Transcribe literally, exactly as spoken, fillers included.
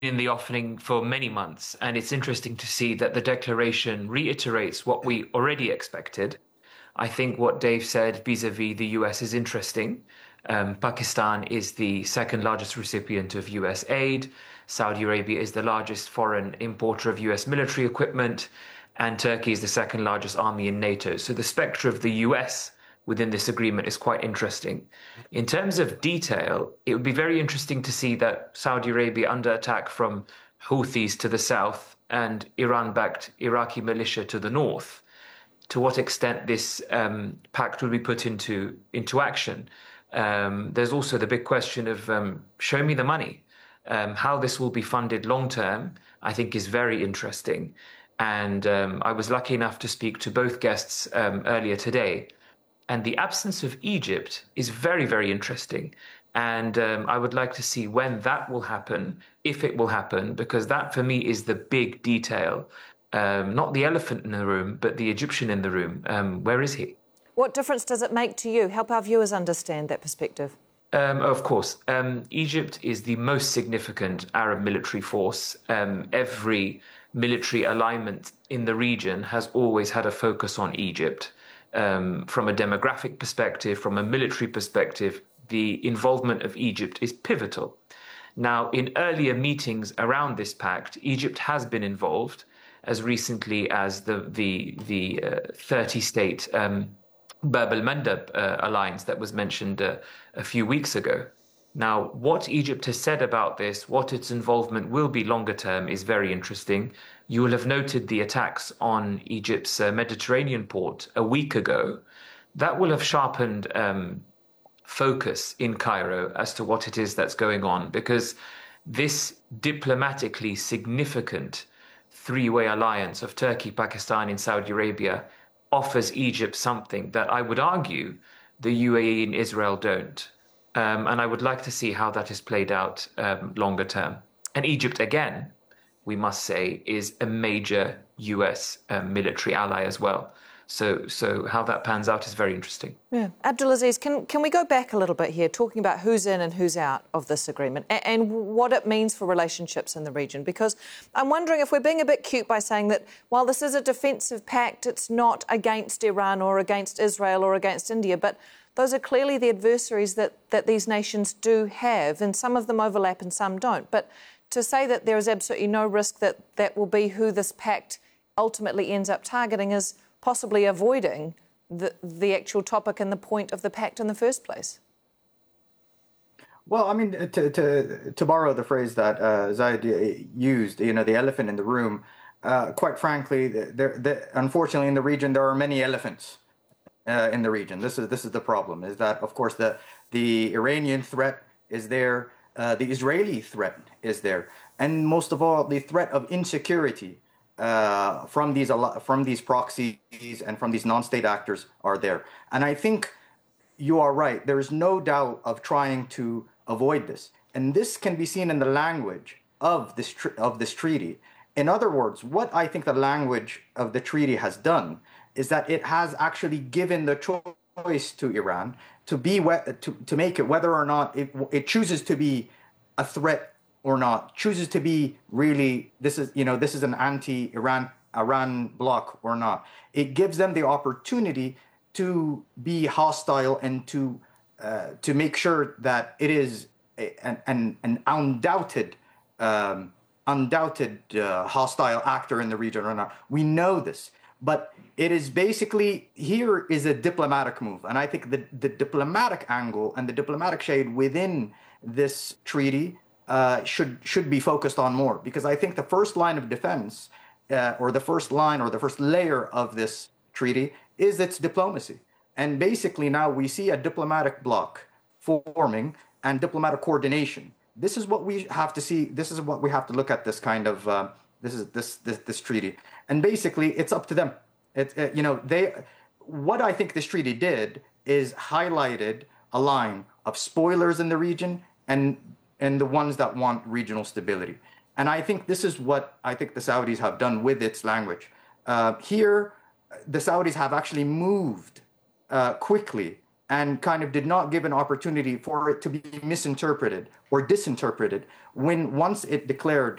in the offing for many months, and it's interesting to see that the declaration reiterates what we already expected. I think what Dave said vis-a-vis the U S is interesting. Um, Pakistan is the second largest recipient of U S aid. Saudi Arabia is the largest foreign importer of U S military equipment, and Turkey is the second largest army in NATO. So the spectre of the U S within this agreement is quite interesting. In terms of detail, it would be very interesting to see that Saudi Arabia under attack from Houthis to the south and Iran-backed Iraqi militia to the north, to what extent this um, pact will be put into into action. Um, there's also the big question of um, show me the money. Um, how this will be funded long term, I think, is very interesting. And um, I was lucky enough to speak to both guests um, earlier today. And the absence of Egypt is very, very interesting. And um, I would like to see when that will happen, if it will happen, because that for me is the big detail. Um, not the elephant in the room, but the Egyptian in the room. Um, where is he? What difference does it make to you? Help our viewers understand that perspective. Um, of course. Um, Egypt is the most significant Arab military force. Um, every military alignment in the region has always had a focus on Egypt. Um, from a demographic perspective, from a military perspective, the involvement of Egypt is pivotal. Now, in earlier meetings around this pact, Egypt has been involved as recently as the the the uh, thirty-state um, Bab el-Mandeb uh, alliance that was mentioned uh, a few weeks ago. Now, what Egypt has said about this, what its involvement will be longer term, is very interesting. You will have noted the attacks on Egypt's uh, Mediterranean port a week ago. That will have sharpened um, focus in Cairo as to what it is that's going on, because this diplomatically significant three-way alliance of Turkey, Pakistan, and Saudi Arabia offers Egypt something that I would argue the U A E and Israel don't. Um, and I would like to see how that is played out um, longer term. And Egypt, again, we must say, is a major U S um, military ally as well. So, so how that pans out is very interesting. Yeah. Abdulaziz, can, can we go back a little bit here, talking about who's in and who's out of this agreement and, and what it means for relationships in the region? Because I'm wondering if we're being a bit cute by saying that while this is a defensive pact, it's not against Iran or against Israel or against India, but those are clearly the adversaries that, that these nations do have, and some of them overlap and some don't. But to say that there is absolutely no risk that that will be who this pact ultimately ends up targeting is possibly avoiding the, the actual topic and the point of the pact in the first place. Well, I mean, to to, to borrow the phrase that uh, Zaid used, you know, the elephant in the room, uh, quite frankly, there, there, unfortunately, in the region, there are many elephants uh, in the region. This is this is the problem, is that, of course, the, the Iranian threat is there, uh, the Israeli threat is there, and most of all, the threat of insecurity Uh, from these from these proxies and from these non-state actors are there. And I think you are right. There is no doubt of trying to avoid this. And this can be seen in the language of this of this treaty. In other words, what I think the language of the treaty has done is that it has actually given the choice to Iran to be to, to make it whether or not it, it chooses to be a threat or not, chooses to be really, this is, you know, this is an anti-Iran Iran bloc or not. It gives them the opportunity to be hostile and to uh, to make sure that it is a, an, an, an undoubted, um, undoubted uh, hostile actor in the region or not. We know this, but it is basically, here is a diplomatic move. And I think the, the diplomatic angle and the diplomatic shade within this treaty Uh, should should be focused on more, because I think the first line of defense uh, or the first line or the first layer of this treaty is its diplomacy. And basically now we see a diplomatic bloc forming and diplomatic coordination. This is what we have to see. This is what we have to look at this kind of uh, this is this, this this treaty. And basically it's up to them. It, uh, you know, they what I think this treaty did is highlighted a line of spoilers in the region and and the ones that want regional stability. And I think this is what I think the Saudis have done with its language. Uh, here, the Saudis have actually moved uh, quickly and kind of did not give an opportunity for it to be misinterpreted or disinterpreted when once it declared